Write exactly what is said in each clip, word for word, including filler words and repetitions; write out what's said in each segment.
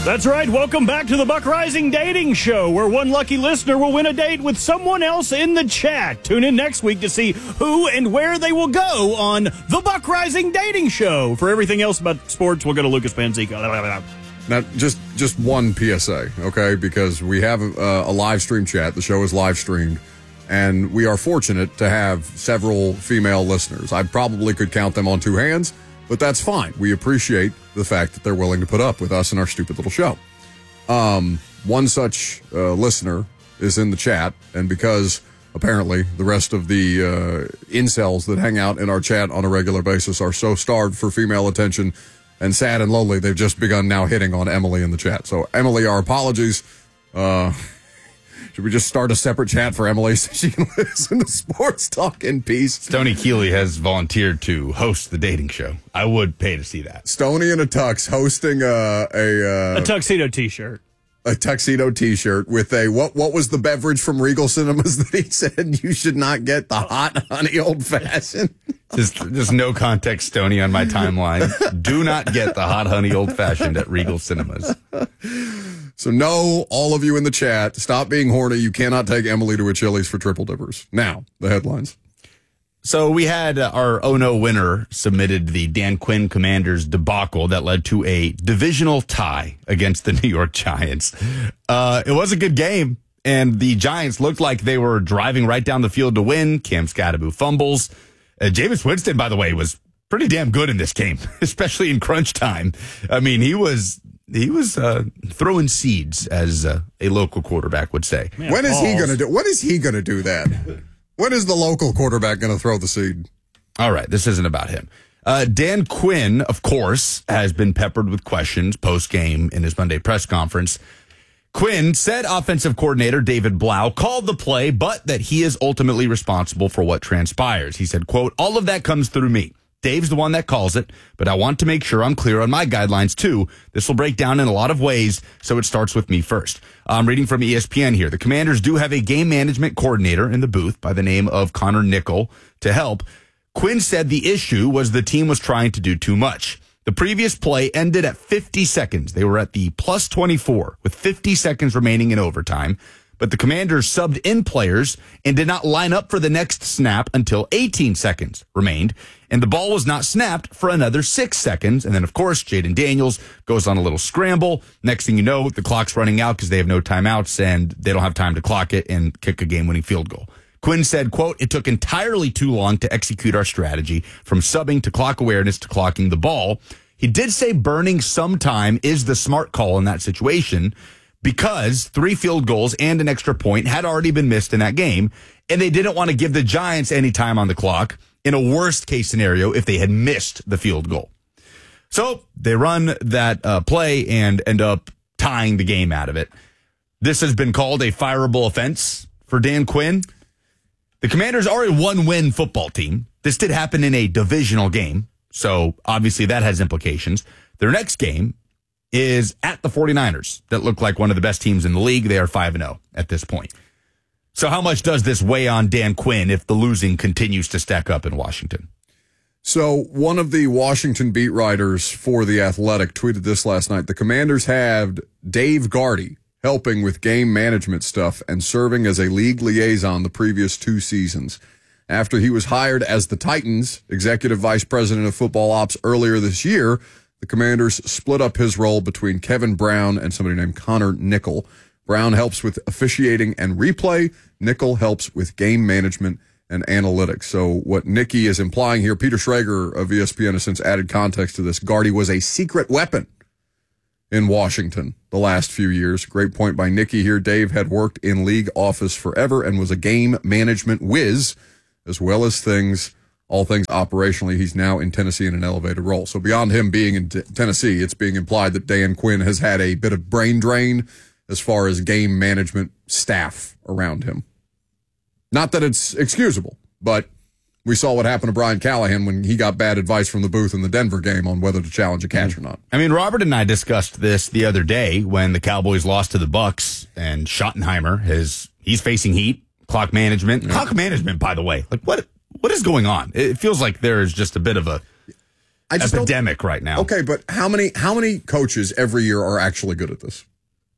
That's right. Welcome back to the Buck Rising Dating Show, where one lucky listener will win a date with someone else in the chat. Tune in next week to see who and where they will go on the Buck Rising Dating Show. For everything else about sports, we'll go to Lucas Panzico. Now, just just one P S A, okay? Because we have a, a live stream chat. The show is live streamed, and we are fortunate to have several female listeners. I probably could count them on two hands, but that's fine. We appreciate the fact that they're willing to put up with us and our stupid little show. Um, one such uh, listener is in the chat, and because apparently the rest of the uh, incels that hang out in our chat on a regular basis are so starved for female attention and sad and lonely, they've just begun now hitting on Emily in the chat. So, Emily, our apologies. Uh, should we just start a separate chat for Emily so she can listen to sports talk in peace? Stoney Keeley has volunteered to host the dating show. I would pay to see that. Stoney in a tux hosting a... A, uh, a tuxedo T-shirt. A tuxedo T-shirt with a... What What was the beverage from Regal Cinemas that he said you should not get? The hot honey old-fashioned? Just, just no context, Stoney, on my timeline. Do not get the hot honey old-fashioned at Regal Cinemas. So no, all of you in the chat, stop being horny. You cannot take Emily to a Chili's for triple dippers. Now, the headlines. So we had uh, our Oh No winner submitted the Dan Quinn Commanders debacle that led to a divisional tie against the New York Giants. Uh, it was a good game, and the Giants looked like they were driving right down the field to win. Cam Scatterbo fumbles. Uh, Jameis Winston, by the way, was pretty damn good in this game, especially in crunch time. I mean, he was... He was uh, throwing seeds, as uh, a local quarterback would say. Man, when is balls. he going to do? When is he going to do that? When is the local quarterback going to throw the seed? All right, this isn't about him. Uh, Dan Quinn, of course, has been peppered with questions post-game in his Monday press conference. Quinn said offensive coordinator David Blau called the play, but that he is ultimately responsible for what transpires. He said, quote, "All of that comes through me. Dave's the one that calls it, but I want to make sure I'm clear on my guidelines, too. This will break down in a lot of ways, so it starts with me first." I'm reading from E S P N here. The Commanders do have a game management coordinator in the booth by the name of Connor Nickel to help. Quinn said the issue was the team was trying to do too much. The previous play ended at fifty seconds. They were at the plus twenty-four with fifty seconds remaining in overtime. But the Commanders subbed in players and did not line up for the next snap until eighteen seconds remained. And the ball was not snapped for another six seconds. And then, of course, Jaden Daniels goes on a little scramble. Next thing you know, the clock's running out because they have no timeouts and they don't have time to clock it and kick a game-winning field goal. Quinn said, quote, "It took entirely too long to execute our strategy, from subbing to clock awareness to clocking the ball." He did say burning some time is the smart call in that situation, because three field goals and an extra point had already been missed in that game, and they didn't want to give the Giants any time on the clock in a worst-case scenario if they had missed the field goal. So they run that uh, play and end up tying the game out of it. This has been called a fireable offense for Dan Quinn. The Commanders are a one-win football team. This did happen in a divisional game, so obviously that has implications. Their next game is at the 49ers that look like one of the best teams in the league. They are five and oh at this point. So how much does this weigh on Dan Quinn if the losing continues to stack up in Washington? So one of the Washington beat writers for The Athletic tweeted this last night. The Commanders had Dave Gardy helping with game management stuff and serving as a league liaison the previous two seasons. After he was hired as the Titans executive vice president of football ops earlier this year, the Commanders split up his role between Kevin Brown and somebody named Connor Nickel. Brown helps with officiating and replay. Nickel helps with game management and analytics. So what Nicky is implying here, Peter Schrager of E S P N has since added context to this. Gardy was a secret weapon in Washington the last few years. Great point by Nicky here. Dave had worked in league office forever and was a game management whiz, as well as things, all things operationally. He's now in Tennessee in an elevated role. So beyond him being in t- Tennessee, it's being implied that Dan Quinn has had a bit of brain drain as far as game management staff around him. Not that it's excusable, but we saw what happened to Brian Callahan when he got bad advice from the booth in the Denver game on whether to challenge a catch or not. I mean, Robert and I discussed this the other day when the Cowboys lost to the Bucks, and Schottenheimer, his, he's facing heat, clock management. Yeah. Clock management, by the way. Like, what what is going on? It feels like there is just a bit of a I just epidemic right now. Okay, but how many how many coaches every year are actually good at this?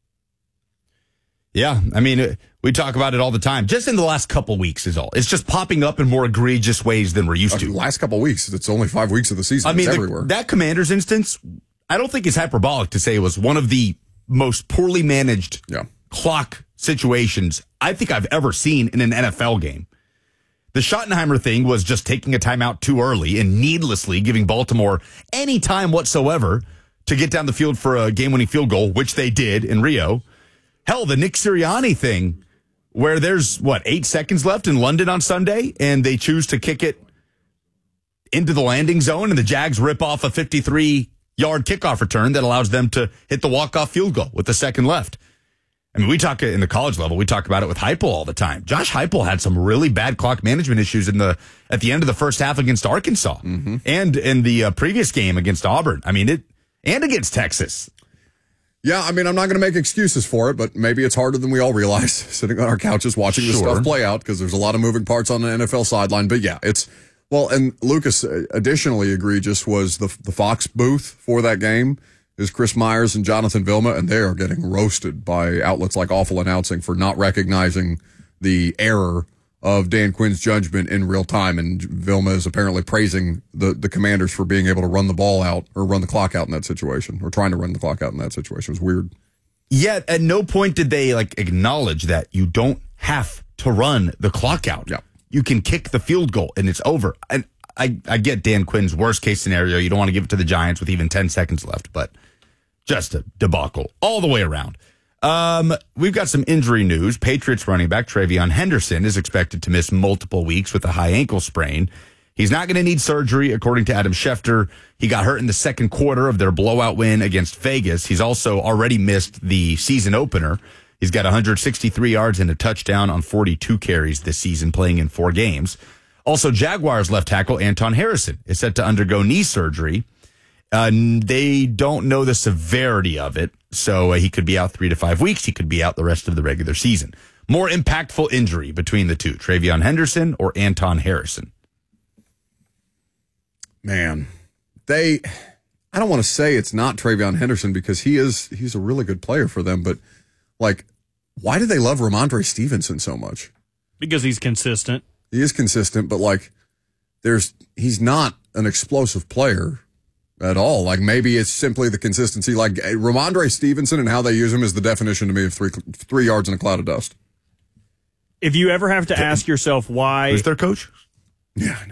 Yeah, I mean, we talk about it all the time. Just in the last couple weeks is all. It's just popping up in more egregious ways than we're used to. Uh, last couple weeks, it's only five weeks of the season. I mean, it's the, everywhere. That Commanders instance, I don't think it's hyperbolic to say it was one of the most poorly managed yeah. clock situations I think I've ever seen in an N F L game. The Schottenheimer thing was just taking a timeout too early and needlessly giving Baltimore any time whatsoever to get down the field for a game-winning field goal, which they did in Rio. Hell, the Nick Sirianni thing, where there's, what, eight seconds left in London on Sunday, and they choose to kick it into the landing zone, and the Jags rip off a fifty-three-yard kickoff return that allows them to hit the walk-off field goal with a second left. I mean, we talk in the college level, we talk about it with Heupel all the time. Josh Heupel had some really bad clock management issues in the at the end of the first half against Arkansas mm-hmm. and in the uh, previous game against Auburn. I mean, it and against Texas. Yeah, I mean, I'm not going to make excuses for it, but maybe it's harder than we all realize sitting on our couches watching Sure. this stuff play out because there's a lot of moving parts on the N F L sideline. But yeah, it's, well, and Lucas, additionally egregious was the the Fox booth for that game is Chris Myers and Jonathan Vilma, and they are getting roasted by outlets like Awful Announcing for not recognizing the error of Dan Quinn's judgment in real time. And Vilma is apparently praising the, the Commanders for being able to run the ball out or run the clock out in that situation, or trying to run the clock out in that situation. It was weird. Yet at no point did they like acknowledge that you don't have to run the clock out. Yeah. You can kick the field goal and it's over. And I, I get Dan Quinn's worst case scenario. You don't want to give it to the Giants with even ten seconds left, but just a debacle all the way around. Um, we've got some injury news. Patriots running back Travion Henderson is expected to miss multiple weeks with a high ankle sprain. He's not going to need surgery, according to Adam Schefter. He got hurt in the second quarter of their blowout win against Vegas. He's also already missed the season opener. He's got one hundred sixty-three yards and a touchdown on forty-two carries this season, playing in four games. Also, Jaguars left tackle Anton Harrison is set to undergo knee surgery. Uh, they don't know the severity of it, so uh, he could be out three to five weeks. He could be out the rest of the regular season. More impactful injury between the two, Travion Henderson or Anton Harrison? Man, they, I don't want to say it's not Travion Henderson because he is, he's a really good player for them, but like, why do they love Ramondre Stevenson so much? Because he's consistent. He is consistent, but like, there's, he's not an explosive player at all. Like, maybe it's simply the consistency. Like, Ramondre Stevenson and how they use him is the definition to me of three three yards in a cloud of dust. If you ever have to ask yourself why... Who's their coach? Yeah, I know.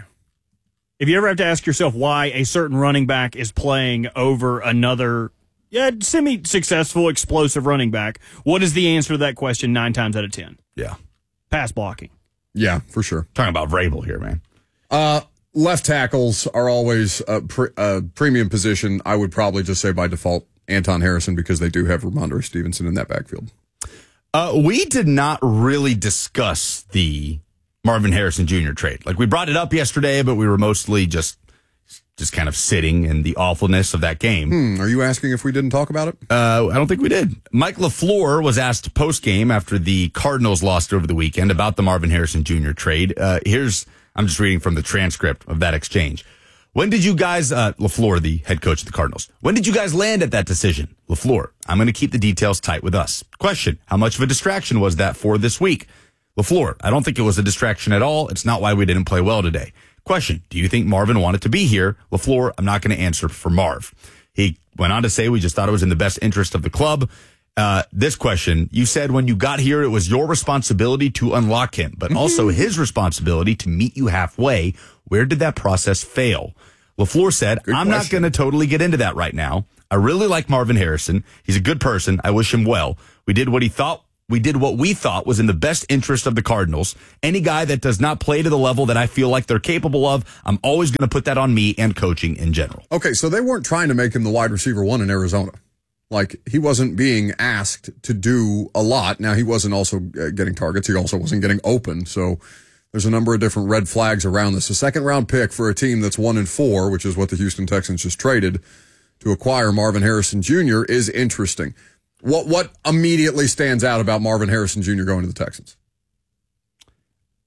If you ever have to ask yourself why a certain running back is playing over another yeah, semi-successful, explosive running back, what is the answer to that question nine times out of ten? Yeah. Pass blocking. Yeah, for sure. Talking about Vrabel here, man. Uh, left tackles are always a, pre- a premium position. I would probably just say by default Anton Harrison because they do have Ramondre Stevenson in that backfield. Uh, we did not really discuss the Marvin Harrison Junior trade. Like, we brought it up yesterday, but we were mostly just just kind of sitting in the awfulness of that game. Hmm, are you asking if we didn't talk about it? Uh, I don't think we did. Mike LaFleur was asked post-game after the Cardinals lost over the weekend about the Marvin Harrison Junior trade. Uh, here's, I'm just reading from the transcript of that exchange. When did you guys, uh, LaFleur, the head coach of the Cardinals, when did you guys land at that decision? LaFleur, I'm going to keep the details tight with us. Question, how much of a distraction was that for this week? LaFleur, I don't think it was a distraction at all. It's not why we didn't play well today. Question, do you think Marvin wanted to be here? LaFleur, I'm not going to answer for Marv. He went on to say, we just thought it was in the best interest of the club. Uh, this question, you said when you got here, it was your responsibility to unlock him, but also his responsibility to meet you halfway. Where did that process fail? LaFleur said, Good I'm question. not going to totally get into that right now. I really like Marvin Harrison. He's a good person. I wish him well. We did what he thought. We did what we thought was in the best interest of the Cardinals. Any guy that does not play to the level that I feel like they're capable of, I'm always going to put that on me and coaching in general. Okay, so they weren't trying to make him the wide receiver one in Arizona. Like, he wasn't being asked to do a lot. Now, he wasn't also getting targets. He also wasn't getting open. So there's a number of different red flags around this. A second round pick for a team that's one and four, which is what the Houston Texans just traded to acquire Marvin Harrison Junior, is interesting. What what immediately stands out about Marvin Harrison Junior going to the Texans?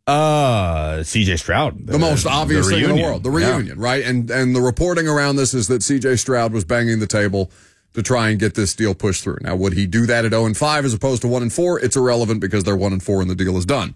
Uh, C J Stroud. The, the most obvious the thing in the world. The reunion, yeah. right? And and the reporting around this is that C J Stroud was banging the table to try and get this deal pushed through. Now, would he do that at oh and five as opposed to one and four? It's irrelevant because they're one and four and the deal is done.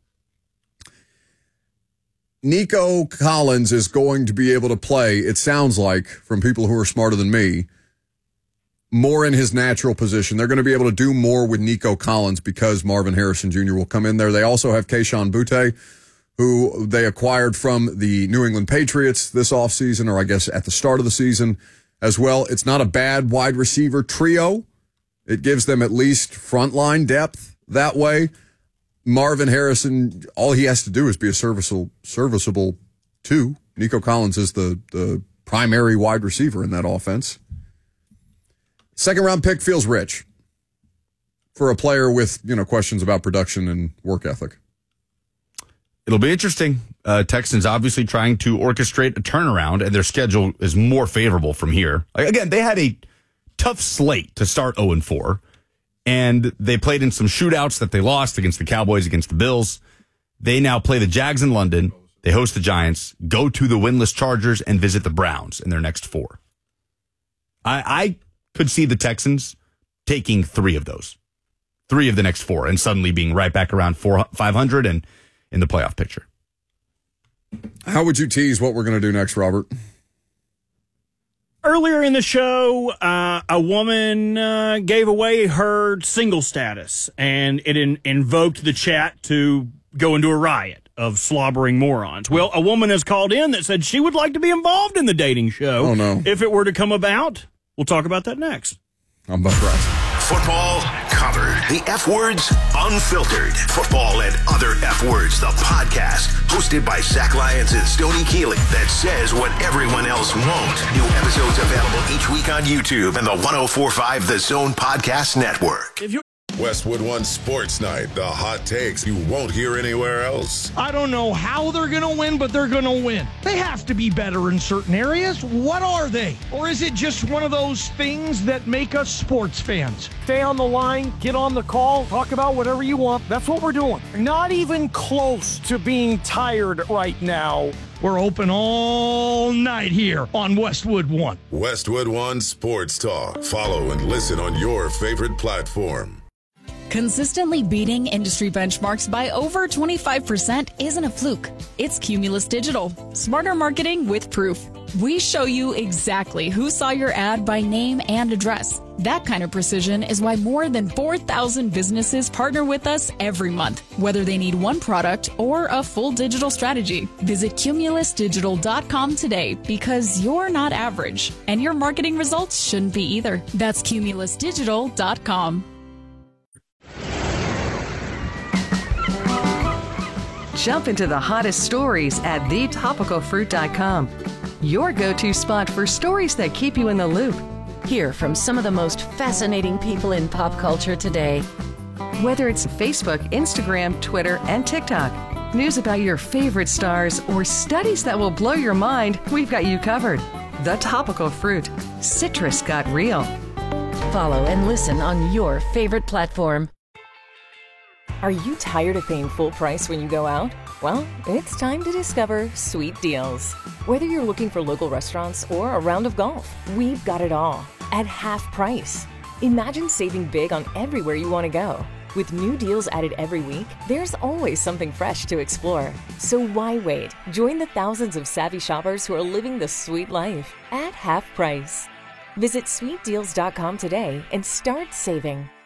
Nico Collins is going to be able to play, it sounds like, from people who are smarter than me, more in his natural position. They're going to be able to do more with Nico Collins because Marvin Harrison Junior will come in there. They also have Kayshon Boutte, who they acquired from the New England Patriots this offseason, or I guess at the start of the season as well. It's not a bad wide receiver trio. It gives them at least frontline depth that way. Marvin Harrison, all he has to do is be a serviceable, serviceable two. Nico Collins is the, the primary wide receiver in that offense. Second round pick feels rich for a player with, you know, questions about production and work ethic. It'll be interesting. Uh, Texans obviously trying to orchestrate a turnaround, and their schedule is more favorable from here. Like, again, they had a tough slate to start oh and four. And they played in some shootouts that they lost against the Cowboys, against the Bills. They now play the Jags in London. They host the Giants, go to the winless Chargers, and visit the Browns in their next four. I, I could see the Texans taking three of those, three of the next four, and suddenly being right back around four, five hundred and in the playoff picture. How would you tease what we're going to do next, Robert? Earlier in the show, uh, a woman uh, gave away her single status, and it in- invoked the chat to go into a riot of slobbering morons. Well, a woman has called in that said she would like to be involved in the dating show. Oh, no. If it were to come about. We'll talk about that next. I'm Buck Rice. Football covered. The F words unfiltered. Football and other F words. The podcast hosted by Zach Lyons and Stoney Keeley that says what everyone else won't. New episodes available each week on YouTube and the one oh four point five The Zone Podcast Network. If you Westwood One Sports Night. The hot takes you won't hear anywhere else. I don't know how they're going to win, but they're going to win. They have to be better in certain areas. What are they? Or is it just one of those things that make us sports fans? Stay on the line, get on the call, talk about whatever you want. That's what we're doing. Not even close to being tired right now. We're open all night here on Westwood One. Westwood One Sports Talk. Follow and listen on your favorite platform. Consistently beating industry benchmarks by over twenty-five percent isn't a fluke. It's Cumulus Digital. Smarter marketing with proof. We show you exactly who saw your ad by name and address. That kind of precision is why more than four thousand businesses partner with us every month, whether they need one product or a full digital strategy. Visit cumulus digital dot com today because you're not average, and your marketing results shouldn't be either. That's cumulus digital dot com. Jump into the hottest stories at the topical fruit dot com. Your go-to spot for stories that keep you in the loop. Hear from some of the most fascinating people in pop culture today. Whether it's Facebook, Instagram, Twitter, and TikTok, news about your favorite stars, or studies that will blow your mind, we've got you covered. The Topical Fruit. Citrus got real. Follow and listen on your favorite platform. Are you tired of paying full price when you go out? Well, it's time to discover Sweet Deals. Whether you're looking for local restaurants or a round of golf, we've got it all at half price. Imagine saving big on everywhere you want to go. With new deals added every week, there's always something fresh to explore. So why wait? Join the thousands of savvy shoppers who are living the sweet life at half price. Visit sweet deals dot com today and start saving.